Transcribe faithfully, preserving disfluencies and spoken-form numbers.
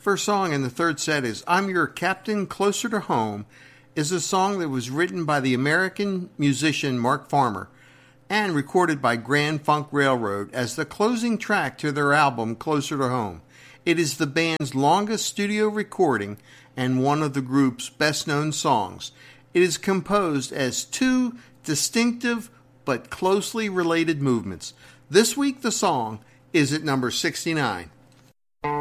First song in the third set is I'm Your Captain Closer to Home, is a song that was written by the American musician Mark Farmer and recorded by Grand Funk Railroad as the closing track to their album Closer to Home. It is the band's longest studio recording and one of the group's best-known songs. It is composed as two distinctive but closely related movements. This week the song is at number sixty-nine.